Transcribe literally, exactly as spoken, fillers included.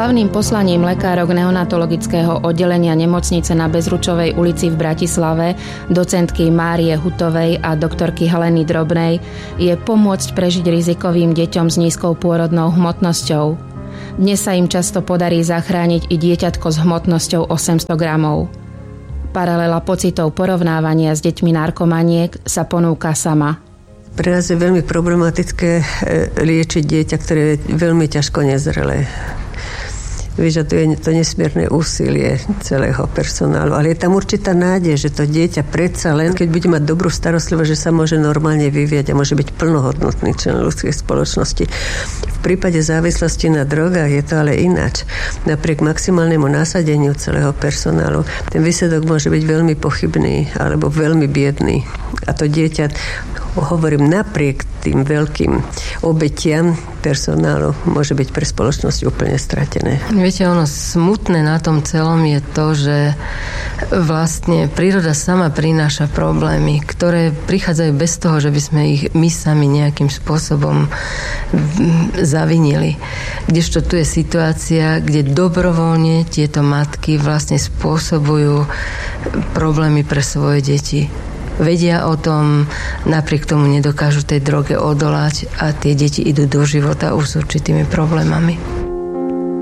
Hlavným poslaním lekárok neonatologického oddelenia nemocnice na Bezručovej ulici v Bratislave, docentky Márie Hutovej a doktorky Heleny Drobnej, je pomôcť prežiť rizikovým deťom s nízkou pôrodnou hmotnosťou. Dnes sa im často podarí zachrániť i dieťatko s hmotnosťou osemsto gramov. Paralela pocitov porovnávania s deťmi narkomaniek sa ponúka sama. Pre nás je veľmi problematické liečiť dieťa, ktoré je veľmi ťažko nezrelé. Vyžaduje to nesmierne úsilie celého personálu, ale je tam určitá nádej, že to dieťa predsa len, keď bude mať dobrú starostlivosť, že sa môže normálne vyvíjať a môže byť plnohodnotný člen ľudskej spoločnosti. V prípade závislosti na drogách je to ale ináč. Napriek maximálnemu nasadeniu celého personálu ten výsledok môže byť veľmi pochybný alebo veľmi biedný. A to dieťa, hovorím, napriek tým veľkým obetiam personálu môže byť pre spoločnosť úplne stratené. Viete, ono smutné na tom celom je to, že vlastne príroda sama prináša problémy, ktoré prichádzajú bez toho, že by sme ich my sami nejakým spôsobom zavinili. Kdežto tu je situácia, kde dobrovoľne tieto matky vlastne spôsobujú problémy pre svoje deti. Vedia o tom, napriek tomu nedokážu tej droge odolať a tie deti idú do života už s určitými problémami.